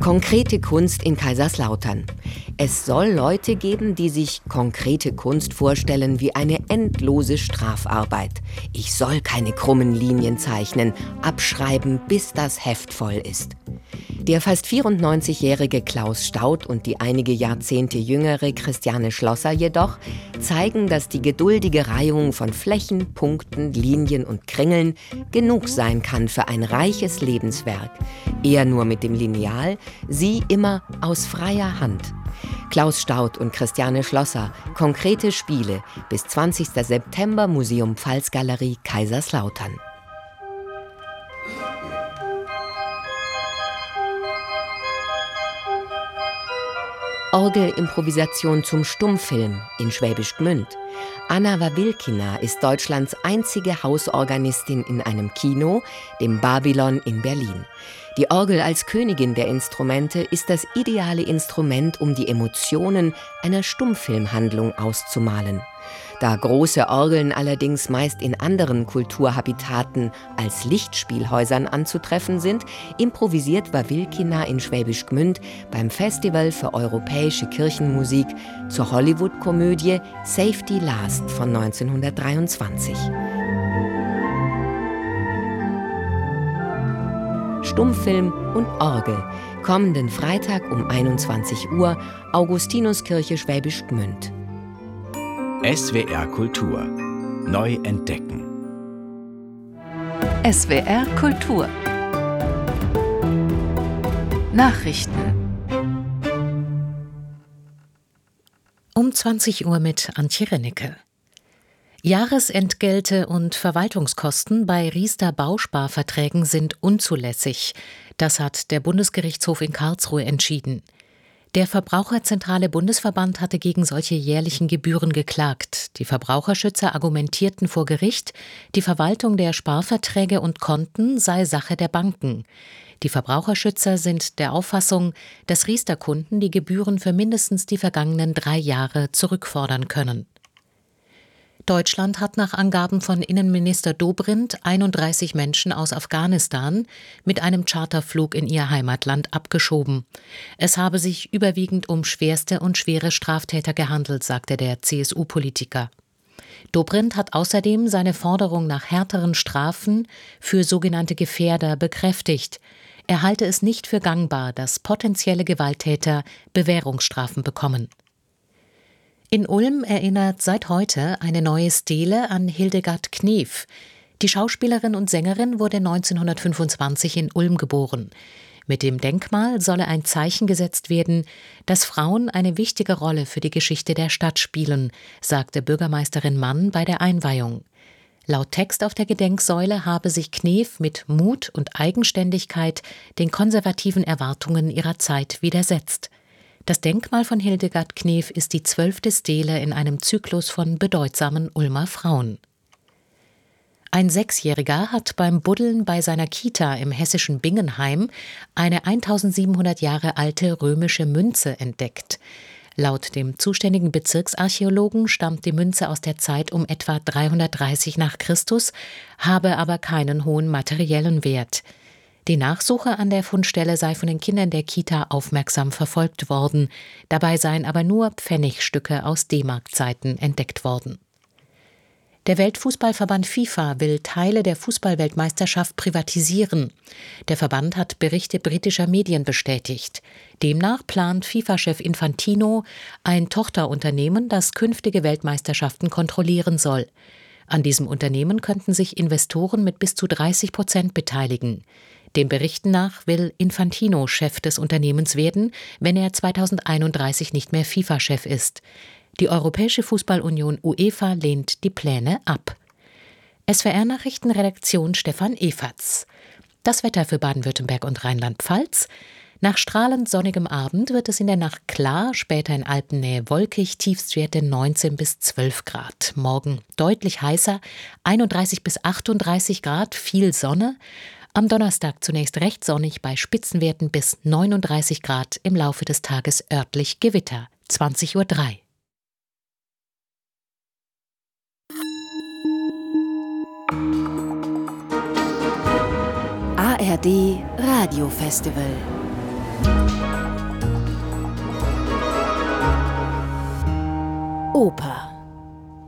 Konkrete Kunst in Kaiserslautern. Es soll Leute geben, die sich konkrete Kunst vorstellen wie eine endlose Strafarbeit. Ich soll keine krummen Linien zeichnen, abschreiben, bis das Heft voll ist. Der fast 94-jährige Klaus Staudt und die einige Jahrzehnte jüngere Christiane Schlosser jedoch zeigen, dass die geduldige Reihung von Flächen, Punkten, Linien und Kringeln genug sein kann für ein reiches Lebenswerk. Er nur mit dem Lineal, sie immer aus freier Hand. Klaus Staudt und Christiane Schlosser, konkrete Spiele, bis 20. September, Museum Pfalzgalerie, Kaiserslautern. Orgelimprovisation zum Stummfilm in Schwäbisch Gmünd. Anna Wawilkina ist Deutschlands einzige Hausorganistin in einem Kino, dem Babylon in Berlin. Die Orgel als Königin der Instrumente ist das ideale Instrument, um die Emotionen einer Stummfilmhandlung auszumalen. Da große Orgeln allerdings meist in anderen Kulturhabitaten als Lichtspielhäusern anzutreffen sind, improvisiert Wawilkina in Schwäbisch Gmünd beim Festival für europäische Kirchenmusik zur Hollywood-Komödie Safety Last von 1923. Stummfilm und Orgel, kommenden Freitag um 21 Uhr, Augustinuskirche Schwäbisch Gmünd. SWR Kultur. Neu entdecken. SWR Kultur. Nachrichten. Um 20 Uhr mit Antje Rennecke. Jahresentgelte und Verwaltungskosten bei Riester-Bausparverträgen sind unzulässig. Das hat der Bundesgerichtshof in Karlsruhe entschieden. Der Verbraucherzentrale Bundesverband hatte gegen solche jährlichen Gebühren geklagt. Die Verbraucherschützer argumentierten vor Gericht, die Verwaltung der Sparverträge und Konten sei Sache der Banken. Die Verbraucherschützer sind der Auffassung, dass Riester-Kunden die Gebühren für mindestens die vergangenen 3 Jahre zurückfordern können. Deutschland hat nach Angaben von Innenminister Dobrindt 31 Menschen aus Afghanistan mit einem Charterflug in ihr Heimatland abgeschoben. Es habe sich überwiegend um schwerste und schwere Straftäter gehandelt, sagte der CSU-Politiker. Dobrindt hat außerdem seine Forderung nach härteren Strafen für sogenannte Gefährder bekräftigt. Er halte es nicht für gangbar, dass potenzielle Gewalttäter Bewährungsstrafen bekommen. In Ulm erinnert seit heute eine neue Stele an Hildegard Knef. Die Schauspielerin und Sängerin wurde 1925 in Ulm geboren. Mit dem Denkmal solle ein Zeichen gesetzt werden, dass Frauen eine wichtige Rolle für die Geschichte der Stadt spielen, sagte Bürgermeisterin Mann bei der Einweihung. Laut Text auf der Gedenksäule habe sich Knef mit Mut und Eigenständigkeit den konservativen Erwartungen ihrer Zeit widersetzt. Das Denkmal von Hildegard Knef ist die 12. Stele in einem Zyklus von bedeutsamen Ulmer Frauen. Ein 6-Jähriger hat beim Buddeln bei seiner Kita im hessischen Bingenheim eine 1700 Jahre alte römische Münze entdeckt. Laut dem zuständigen Bezirksarchäologen stammt die Münze aus der Zeit um etwa 330 nach Christus, habe aber keinen hohen materiellen Wert. Die Nachsuche an der Fundstelle sei von den Kindern der Kita aufmerksam verfolgt worden. Dabei seien aber nur Pfennigstücke aus D-Mark-Zeiten entdeckt worden. Der Weltfußballverband FIFA will Teile der Fußballweltmeisterschaft privatisieren. Der Verband hat Berichte britischer Medien bestätigt. Demnach plant FIFA-Chef Infantino ein Tochterunternehmen, das künftige Weltmeisterschaften kontrollieren soll. An diesem Unternehmen könnten sich Investoren mit bis zu 30% beteiligen. Den Berichten nach will Infantino Chef des Unternehmens werden, wenn er 2031 nicht mehr FIFA-Chef ist. Die Europäische Fußballunion UEFA lehnt die Pläne ab. SWR-Nachrichtenredaktion Stefan Efatz. Das Wetter für Baden-Württemberg und Rheinland-Pfalz. Nach strahlend sonnigem Abend wird es in der Nacht klar, später in Alpennähe wolkig, Tiefstwerte 19 bis 12 Grad. Morgen deutlich heißer, 31 bis 38 Grad, viel Sonne. Am Donnerstag zunächst recht sonnig bei Spitzenwerten bis 39 Grad, im Laufe des Tages örtlich Gewitter, 20:03 Uhr. ARD Radio Festival Oper.